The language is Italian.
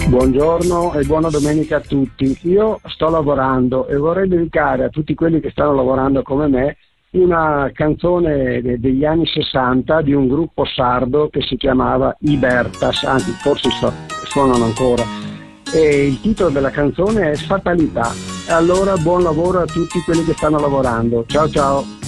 Buongiorno e buona domenica a tutti. Io sto lavorando e vorrei dedicare a tutti quelli che stanno lavorando come me una canzone degli anni 60 di un gruppo sardo che si chiamava I Bertas, anzi forse suonano ancora, e il titolo della canzone è Fatalità. Allora buon lavoro a tutti quelli che stanno lavorando. Ciao ciao.